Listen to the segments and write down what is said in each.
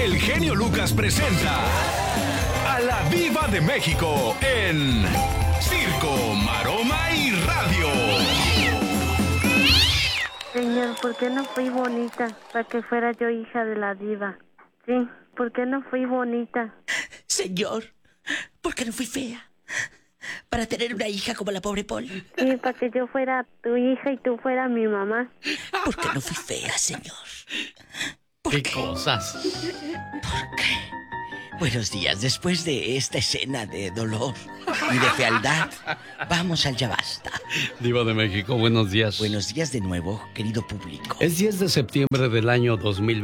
el genio Lucas presenta a la Diva de México en Circo, Maroma y Radio. Señor, ¿por qué no fui bonita para que fuera yo hija de la diva? Sí, ¿por qué no fui bonita? Señor, ¿por qué no fui fea? Para tener una hija como la pobre Paul. Sí, para que yo fuera tu hija y tú fueras mi mamá. ¿Por qué no fui fea, señor? ¿Qué cosas? ¿Por qué? Buenos días. Después de esta escena de dolor y de fealdad, vamos al Ya Basta. Diva de México, buenos días. Buenos días de nuevo, querido público. Es 10 de septiembre del año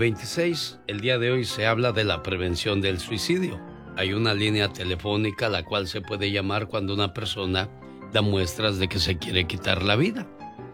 2026. El día de hoy se habla de la prevención del suicidio. Hay una línea telefónica a la cual se puede llamar cuando una persona da muestras de que se quiere quitar la vida.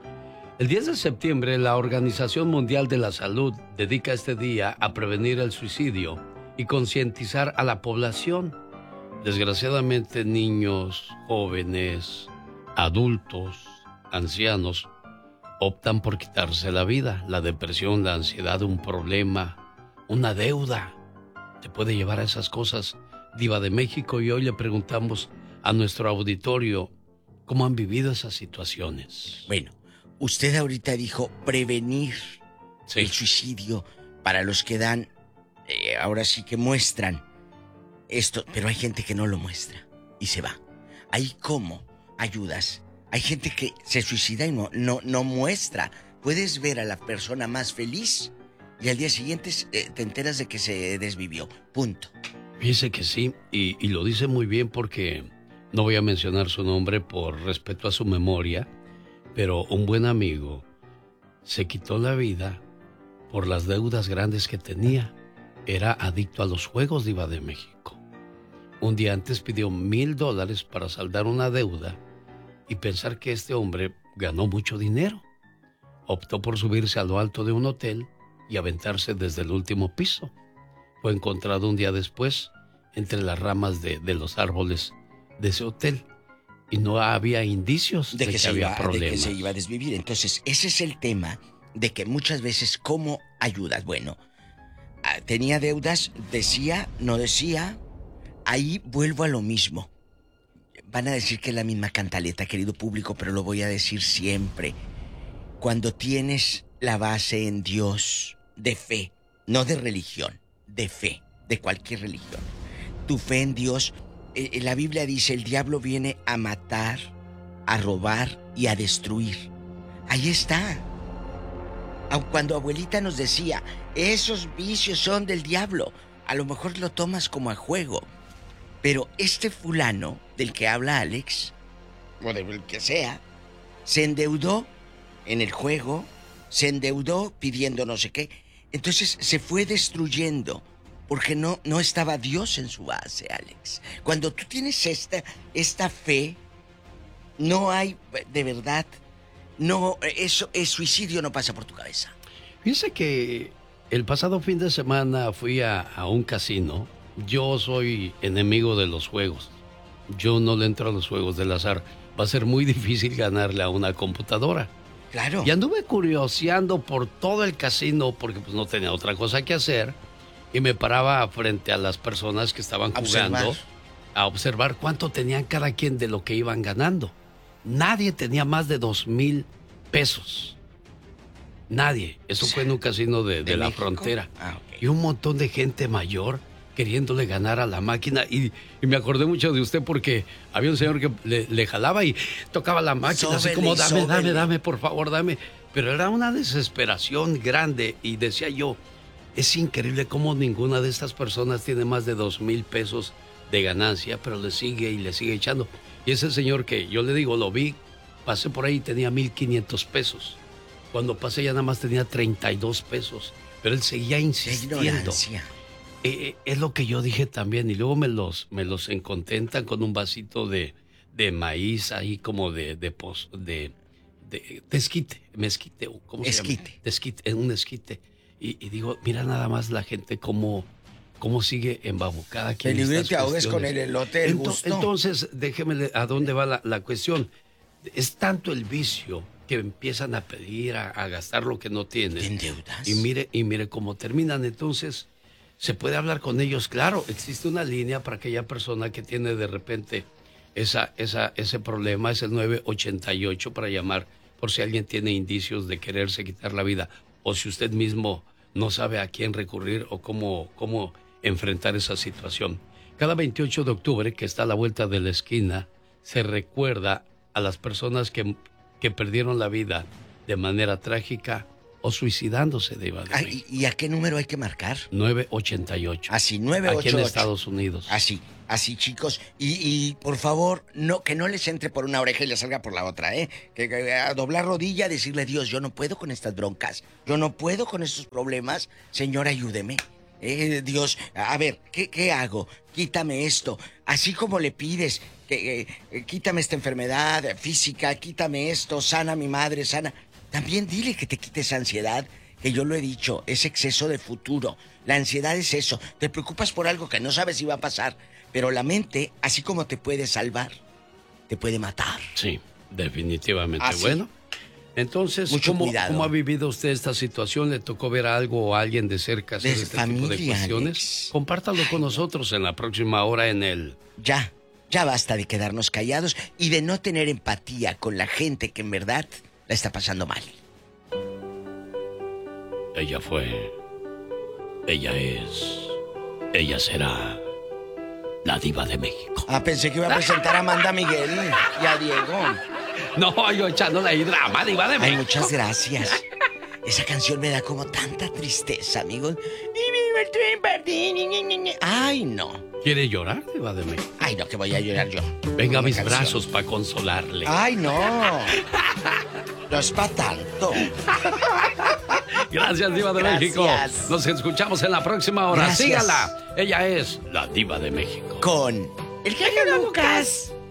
El 10 de septiembre, la Organización Mundial de la Salud dedica este día a prevenir el suicidio y concientizar a la población. Desgraciadamente, niños, jóvenes, adultos, ancianos optan por quitarse la vida. La depresión, la ansiedad, un problema, una deuda, te puede llevar a esas cosas, Diva de México. Y hoy le preguntamos a nuestro auditorio cómo han vivido esas situaciones. Bueno, usted ahorita dijo prevenir el suicidio para los que dan, ahora sí que muestran esto, pero hay gente que no lo muestra y se va. ¿Ahí cómo ayudas? Hay gente que se suicida y no muestra. Puedes ver a la persona más feliz y al día siguiente te enteras de que se desvivió. Punto. Fíjese que sí, y lo dice muy bien porque no voy a mencionar su nombre por respeto a su memoria, pero un buen amigo se quitó la vida por las deudas grandes que tenía. Era adicto a los juegos, Diva de México. Un día antes pidió $1,000 para saldar una deuda y pensar que este hombre ganó mucho dinero. Optó por subirse a lo alto de un hotel y aventarse desde el último piso. Fue encontrado un día después entre las ramas de los árboles de ese hotel y no había indicios de que había problemas. De que se iba a desvivir. Entonces, ese es el tema de que muchas veces, ¿cómo ayudas? Bueno, tenía deudas, decía, no decía. Ahí vuelvo a lo mismo. Van a decir que es la misma cantaleta, querido público, pero lo voy a decir siempre. Cuando tienes la base en Dios, de fe, no de religión, de fe, de cualquier religión. Tu fe en Dios, la Biblia dice, el diablo viene a matar, a robar y a destruir. Ahí está. Aun cuando abuelita nos decía, esos vicios son del diablo, a lo mejor lo tomas como a juego. Pero este fulano del que habla Alex, o del que sea, se endeudó en el juego, se endeudó pidiendo no sé qué. Entonces se fue destruyendo porque no estaba Dios en su base, Alex. Cuando tú tienes esta fe, no hay, de verdad, no, eso, el suicidio no pasa por tu cabeza. Fíjese que el pasado fin de semana fui a un casino. Yo soy enemigo de los juegos. Yo no le entro a los juegos del azar. Va a ser muy difícil ganarle a una computadora. Claro. Y anduve curioseando por todo el casino porque pues no tenía otra cosa que hacer. Y me paraba frente a las personas que estaban jugando a observar cuánto tenían cada quien de lo que iban ganando. Nadie tenía más de 2,000 pesos. Nadie. Eso fue en un casino de la frontera. Okay. Y un montón de gente mayor queriéndole ganar a la máquina. Y me acordé mucho de usted porque había un señor que le jalaba y tocaba la máquina, así como dame, por favor, dame. Pero era una desesperación grande y decía yo, es increíble cómo ninguna de estas personas tiene más de 2,000 pesos de ganancia, pero le sigue y le sigue echando. Y ese señor que yo le digo, lo vi, pasé por ahí y tenía 1,500 pesos. Cuando pasé ya nada más tenía 32 pesos. Pero él seguía insistiendo. Es lo que yo dije también. Y luego me los encontentan con un vasito de maíz ahí como de esquite. Mezquite, ¿cómo se llama? Esquite, un esquite. Y digo, mira nada más la gente cómo sigue embabucada aquí. El te ahogues con el elote, el gusto. Entonces, déjeme a dónde va la cuestión. Es tanto el vicio que empiezan a pedir, a gastar lo que no tienen. ¿En deudas? Y mire cómo terminan. Entonces, se puede hablar con ellos. Claro, existe una línea para aquella persona que tiene de repente ese problema. Es el 988 para llamar por si alguien tiene indicios de quererse quitar la vida, o si usted mismo no sabe a quién recurrir o cómo enfrentar esa situación. Cada 28 de octubre, que está a la vuelta de la esquina, se recuerda a las personas que perdieron la vida de manera trágica o suicidándose, Diva de México. ¿Y a qué número hay que marcar? 988. Así, 988. Aquí en Estados Unidos. Así, chicos. Y por favor, que no les entre por una oreja y les salga por la otra, ¿eh? Que a doblar rodilla, decirle, Dios, yo no puedo con estas broncas. Yo no puedo con estos problemas. Señor, ayúdeme. Dios, a ver, ¿qué hago? Quítame esto. Así como le pides, quítame esta enfermedad física, quítame esto, sana a mi madre, sana. También dile que te quites ansiedad, que yo lo he dicho, es exceso de futuro. La ansiedad es eso, te preocupas por algo que no sabes si va a pasar, pero la mente, así como te puede salvar, te puede matar. Sí, definitivamente. Así. Bueno, entonces, ¿cómo ha vivido usted esta situación? ¿Le tocó ver algo o a alguien de cerca hacer este tipo de cuestiones? Alex. Compártalo con nosotros en la próxima hora en el... Ya basta de quedarnos callados y de no tener empatía con la gente que en verdad la está pasando mal. Ella fue, ella es, ella será la Diva de México. Pensé que iba a presentar a Amanda Miguel y a Diego. No, yo echándole ahí drama, Diva de México. Muchas gracias. Esa canción me da como tanta tristeza, amigos. Y viva el tren perdí. Ay, no. ¿Quiere llorar, Diva de México? Ay, no, que voy a llorar yo. Venga a mis brazos para consolarle. Ay, no. No es para tanto. Gracias, Diva de México. Nos escuchamos en la próxima hora. Gracias. Sígala. Ella es la Diva de México. Con el genio Lucas.